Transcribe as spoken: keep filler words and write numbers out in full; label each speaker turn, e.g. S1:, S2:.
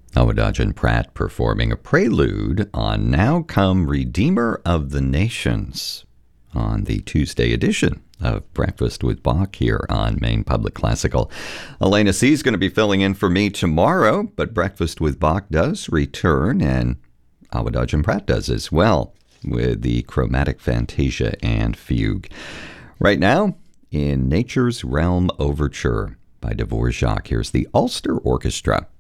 S1: Awadajan Pratt performing a prelude on Now Come Redeemer of the Nations on the Tuesday edition of Breakfast with Bach here on Maine Public Classical. Elena C. is going to be filling in for me tomorrow, but Breakfast with Bach does return, and Awadajan Pratt does as well, with the Chromatic Fantasia and Fugue. Right now, in Nature's Realm Overture by Dvorak, here's the Ulster Orchestra.